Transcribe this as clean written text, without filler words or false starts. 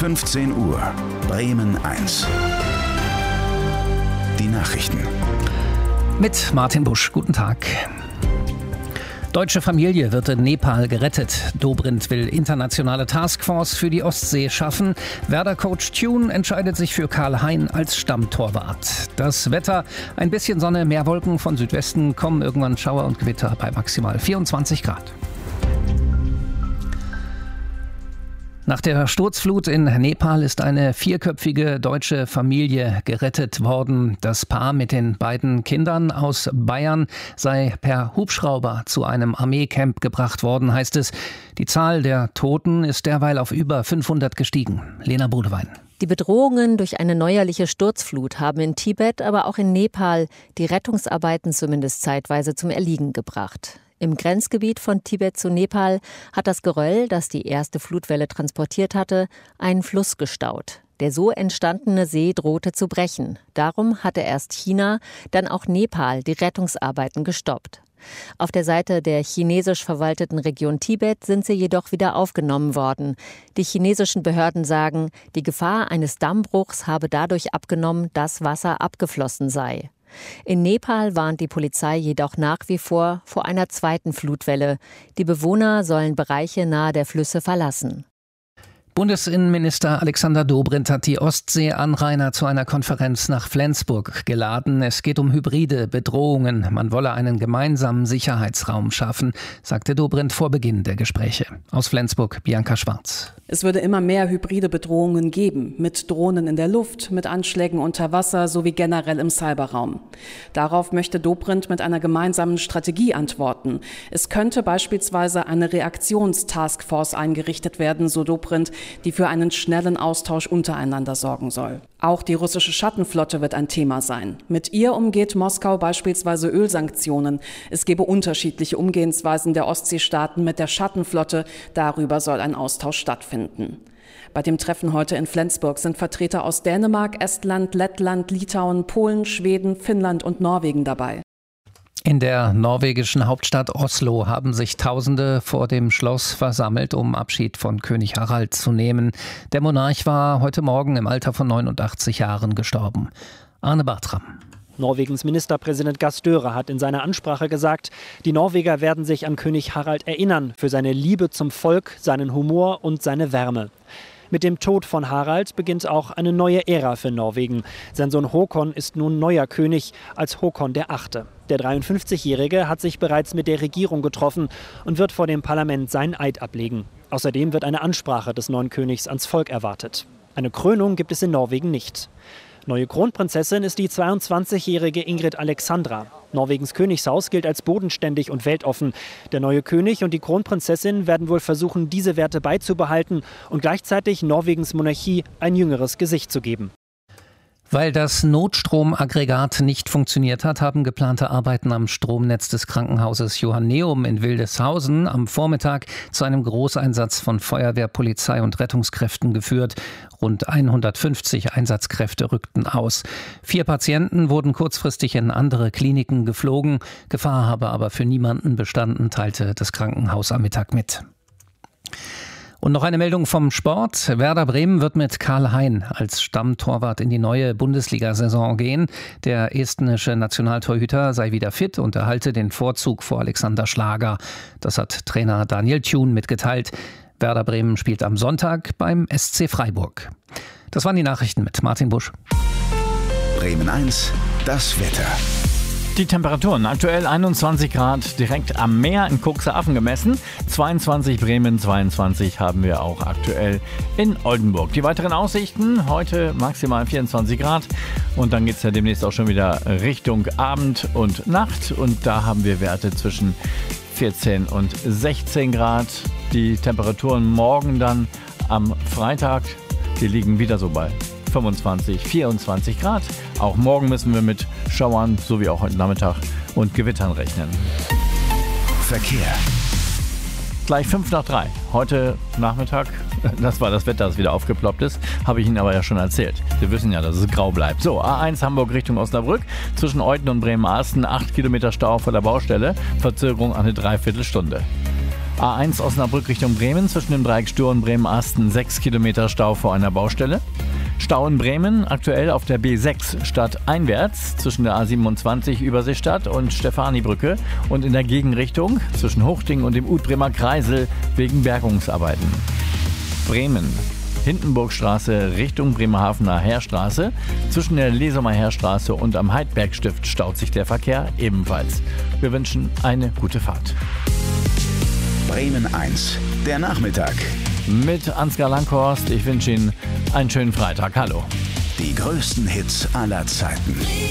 15 Uhr, Bremen 1. Die Nachrichten. Mit Martin Busch. Guten Tag. Deutsche Familie wird in Nepal gerettet. Dobrindt will internationale Taskforce für die Ostsee schaffen. Werder-Coach Thune entscheidet sich für Karl Hein als Stammtorwart. Das Wetter, ein bisschen Sonne, mehr Wolken von Südwesten, kommen irgendwann Schauer und Gewitter bei maximal 24 Grad. Nach der Sturzflut in Nepal ist eine 4-köpfige deutsche Familie gerettet worden. Das Paar mit den beiden Kindern aus Bayern sei per Hubschrauber zu einem Armeecamp gebracht worden, heißt es. Die Zahl der Toten ist derweil auf über 500 gestiegen. Lena Bodewein. Die Bedrohungen durch eine neuerliche Sturzflut haben in Tibet, aber auch in Nepal die Rettungsarbeiten zumindest zeitweise zum Erliegen gebracht. Im Grenzgebiet von Tibet zu Nepal hat das Geröll, das die erste Flutwelle transportiert hatte, einen Fluss gestaut. Der so entstandene See drohte zu brechen. Darum hatte erst China, dann auch Nepal die Rettungsarbeiten gestoppt. Auf der Seite der chinesisch verwalteten Region Tibet sind sie jedoch wieder aufgenommen worden. Die chinesischen Behörden sagen, die Gefahr eines Dammbruchs habe dadurch abgenommen, dass Wasser abgeflossen sei. In Nepal warnt die Polizei jedoch nach wie vor einer zweiten Flutwelle. Die Bewohner sollen Bereiche nahe der Flüsse verlassen. Bundesinnenminister Alexander Dobrindt hat die Ostseeanrainer zu einer Konferenz nach Flensburg geladen. Es geht um hybride Bedrohungen. Man wolle einen gemeinsamen Sicherheitsraum schaffen, sagte Dobrindt vor Beginn der Gespräche. Aus Flensburg, Bianca Schwarz. Es würde immer mehr hybride Bedrohungen geben, mit Drohnen in der Luft, mit Anschlägen unter Wasser sowie generell im Cyberraum. Darauf möchte Dobrindt mit einer gemeinsamen Strategie antworten. Es könnte beispielsweise eine Reaktionstaskforce eingerichtet werden, so Dobrindt, die für einen schnellen Austausch untereinander sorgen soll. Auch die russische Schattenflotte wird ein Thema sein. Mit ihr umgeht Moskau beispielsweise Ölsanktionen. Es gebe unterschiedliche Umgehensweisen der Ostseestaaten mit der Schattenflotte. Darüber soll ein Austausch stattfinden. Bei dem Treffen heute in Flensburg sind Vertreter aus Dänemark, Estland, Lettland, Litauen, Polen, Schweden, Finnland und Norwegen dabei. In der norwegischen Hauptstadt Oslo haben sich Tausende vor dem Schloss versammelt, um Abschied von König Harald zu nehmen. Der Monarch war heute Morgen im Alter von 89 Jahren gestorben. Arne Bartram. Norwegens Ministerpräsident Gahr Støre hat in seiner Ansprache gesagt, die Norweger werden sich an König Harald erinnern für seine Liebe zum Volk, seinen Humor und seine Wärme. Mit dem Tod von Harald beginnt auch eine neue Ära für Norwegen. Sein Sohn Håkon ist nun neuer König als Håkon VIII. Der 53-Jährige hat sich bereits mit der Regierung getroffen und wird vor dem Parlament seinen Eid ablegen. Außerdem wird eine Ansprache des neuen Königs ans Volk erwartet. Eine Krönung gibt es in Norwegen nicht. Neue Kronprinzessin ist die 22-jährige Ingrid Alexandra. Norwegens Königshaus gilt als bodenständig und weltoffen. Der neue König und die Kronprinzessin werden wohl versuchen, diese Werte beizubehalten und gleichzeitig Norwegens Monarchie ein jüngeres Gesicht zu geben. Weil das Notstromaggregat nicht funktioniert hat, haben geplante Arbeiten am Stromnetz des Krankenhauses Johanneum in Wildeshausen am Vormittag zu einem Großeinsatz von Feuerwehr, Polizei und Rettungskräften geführt. Rund 150 Einsatzkräfte rückten aus. 4 Patienten wurden kurzfristig in andere Kliniken geflogen. Gefahr habe aber für niemanden bestanden, teilte das Krankenhaus am Mittag mit. Und noch eine Meldung vom Sport. Werder Bremen wird mit Karl Hein als Stammtorwart in die neue Bundesliga-Saison gehen. Der estnische Nationaltorhüter sei wieder fit und erhalte den Vorzug vor Alexander Schlager. Das hat Trainer Daniel Thune mitgeteilt. Werder Bremen spielt am Sonntag beim SC Freiburg. Das waren die Nachrichten mit Martin Busch. Bremen 1, das Wetter. Die Temperaturen aktuell 21 Grad direkt am Meer in Cuxhaven gemessen. 22 Bremen, 22 haben wir auch aktuell in Oldenburg. Die weiteren Aussichten, heute maximal 24 Grad und dann geht es ja demnächst auch schon wieder Richtung Abend und Nacht und da haben wir Werte zwischen 14 und 16 Grad. Die Temperaturen morgen dann am Freitag, die liegen wieder so bei 25, 24 Grad. Auch morgen müssen wir mit Schauern, so wie auch heute Nachmittag, und Gewittern rechnen. Verkehr. Gleich 2:55. Heute Nachmittag, das war das Wetter, das wieder aufgeploppt ist, habe ich Ihnen aber ja schon erzählt. Sie wissen ja, dass es grau bleibt. So, A1 Hamburg Richtung Osnabrück, zwischen Euthen und Bremerhaven 8 Kilometer Stau vor der Baustelle, Verzögerung eine Dreiviertelstunde. A1 Osnabrück Richtung Bremen zwischen dem Dreieck Sturen-Bremen-Asten 6 Kilometer Stau vor einer Baustelle. Stau in Bremen, aktuell auf der B6 stadteinwärts zwischen der A27 Überseestadt und Stefanibrücke und in der Gegenrichtung zwischen Huchting und dem Utbremer Kreisel wegen Bergungsarbeiten. Bremen, Hindenburgstraße Richtung Bremerhavener Heerstraße. Zwischen der Lesumer Heerstraße und am Heidbergstift staut sich der Verkehr ebenfalls. Wir wünschen eine gute Fahrt. Bremen 1, der Nachmittag. Mit Ansgar Langhorst. Ich wünsche Ihnen einen schönen Freitag. Hallo. Die größten Hits aller Zeiten.